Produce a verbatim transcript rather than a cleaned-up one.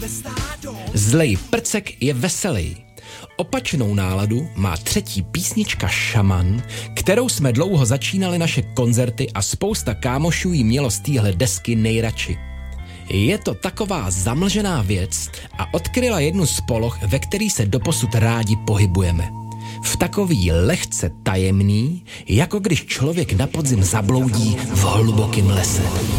Zlej prcek je veselý. Opačnou náladu má třetí písnička Šaman, kterou jsme dlouho začínali naše koncerty a spousta kámošů jí mělo z téhle desky nejradši. Je to taková zamlžená věc a odkryla jednu z poloh, ve který se doposud rádi pohybujeme. V takový lehce tajemný, jako když člověk na podzim zabloudí v hlubokém lese.